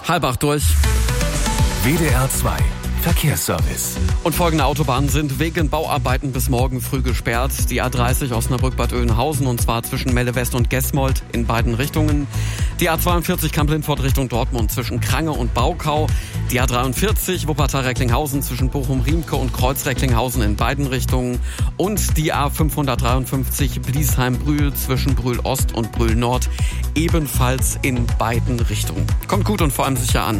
7:30 durch. WDR 2 Verkehrsservice. Und folgende Autobahnen sind wegen Bauarbeiten bis morgen früh gesperrt. Die A30 Osnabrück-Bad Oeynhausen, und zwar zwischen Melle West und Gesmold in beiden Richtungen. Die A42 Kamp-Lindfort Richtung Dortmund zwischen Krange und Baukau. Die A43 Wuppertal-Recklinghausen zwischen Bochum-Riemke und Kreuz-Recklinghausen in beiden Richtungen. Und die A553 Bliesheim-Brühl zwischen Brühl-Ost und Brühl-Nord ebenfalls in beiden Richtungen. Kommt gut und vor allem sicher an.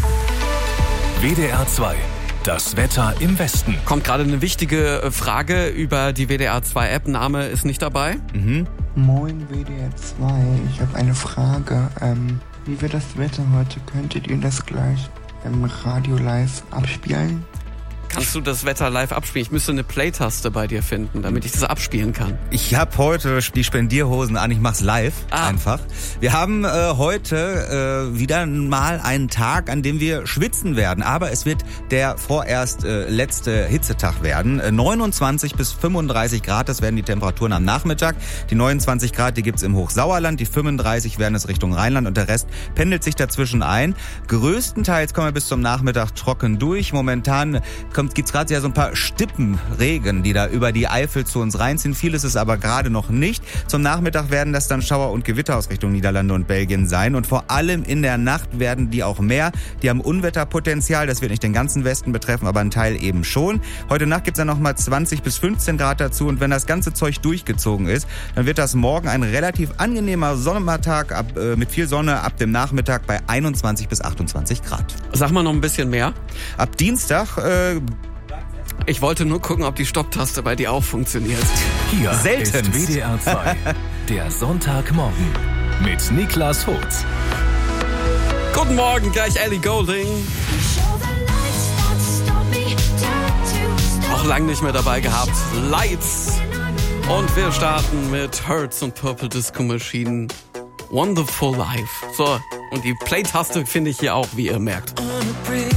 WDR 2, das Wetter im Westen. Kommt gerade eine wichtige Frage über die WDR 2 App. Name ist nicht dabei. Moin WDR 2, ich habe eine Frage. Wie wird das Wetter heute? Könntet ihr das gleich im Radio live abspielen? Kannst du das Wetter live abspielen? Ich müsste eine Play-Taste bei dir finden, damit ich das abspielen kann. Ich habe heute die Spendierhosen an, ich mach's live einfach. Wir haben heute wieder mal einen Tag, an dem wir schwitzen werden. Aber es wird der vorerst letzte Hitzetag werden. 29 bis 35 Grad, das werden die Temperaturen am Nachmittag. Die 29 Grad, die gibt's im Hochsauerland, die 35 werden es Richtung Rheinland und der Rest pendelt sich dazwischen ein. Größtenteils kommen wir bis zum Nachmittag trocken durch. Momentan gibt's gerade ja so ein paar Stippenregen, die da über die Eifel zu uns reinziehen. Viel ist es aber gerade noch nicht. Zum Nachmittag werden das dann Schauer und Gewitter aus Richtung Niederlande und Belgien sein. Und vor allem in der Nacht werden die auch mehr. Die haben Unwetterpotenzial. Das wird nicht den ganzen Westen betreffen, aber einen Teil eben schon. Heute Nacht gibt's dann nochmal 20 bis 15 Grad dazu. Und wenn das ganze Zeug durchgezogen ist, dann wird das morgen ein relativ angenehmer Sommertag mit viel Sonne ab dem Nachmittag bei 21 bis 28 Grad. Sag mal noch ein bisschen mehr. Ab Dienstag ich wollte nur gucken, ob die Stopptaste bei dir auch funktioniert. Hier Selten. ist WDR 2, der Sonntagmorgen mit Niklas Holz. Guten Morgen, gleich Ellie Goulding. Auch lang nicht mehr dabei gehabt. Lights. Und wir starten mit Hurts und Purple Disco Machine. Wonderful Life. So, und die Play-Taste finde ich hier auch, wie ihr merkt.